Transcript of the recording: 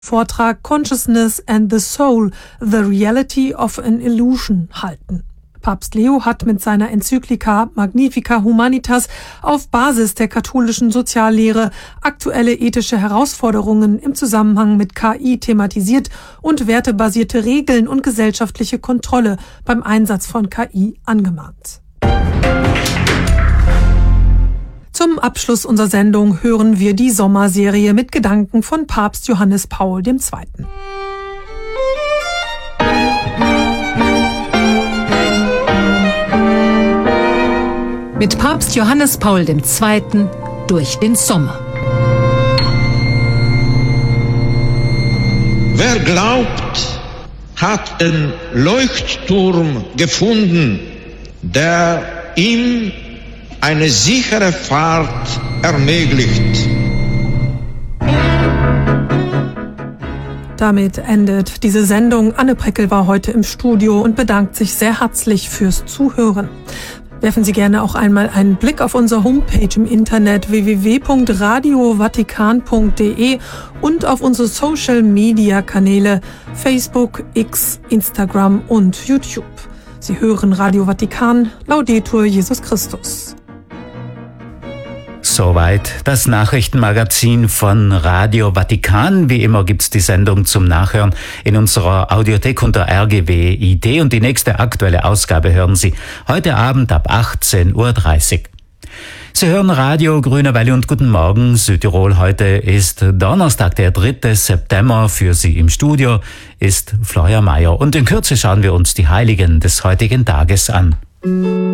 Vortrag Consciousness and the Soul, the Reality of an Illusion halten. Papst Leo hat mit seiner Enzyklika Magnificat Humanitas auf Basis der katholischen Soziallehre aktuelle ethische Herausforderungen im Zusammenhang mit KI thematisiert und wertebasierte Regeln und gesellschaftliche Kontrolle beim Einsatz von KI angemahnt. Zum Abschluss unserer Sendung hören wir die Sommerserie mit Gedanken von Papst Johannes Paul II. Mit Papst Johannes Paul II. Durch den Sommer. Wer glaubt, hat den Leuchtturm gefunden, der ihm eine sichere Fahrt ermöglicht. Damit endet diese Sendung. Anne Preckel war heute im Studio und bedankt sich sehr herzlich fürs Zuhören. Werfen Sie gerne auch einmal einen Blick auf unsere Homepage im Internet www.radiovatikan.de und auf unsere Social-Media-Kanäle Facebook, X, Instagram und YouTube. Sie hören Radio Vatikan, Laudetur Jesus Christus. Soweit das Nachrichtenmagazin von Radio Vatikan. Wie immer gibt's die Sendung zum Nachhören in unserer Audiothek unter RGW.IT und die nächste aktuelle Ausgabe hören Sie heute Abend ab 18:30 Uhr. Sie hören Radio Grüne Welle und guten Morgen Südtirol. Heute ist Donnerstag, der 3. September. Für Sie im Studio ist Florian Mayer und in Kürze schauen wir uns die Heiligen des heutigen Tages an.